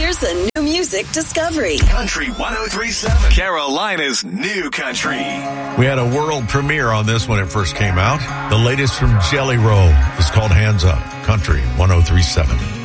Here's a new music discovery. Country 103.7, Carolina's new country. We had a world premiere on this when it first came out. The latest from Jelly Roll is called Hands Up, Country 103.7.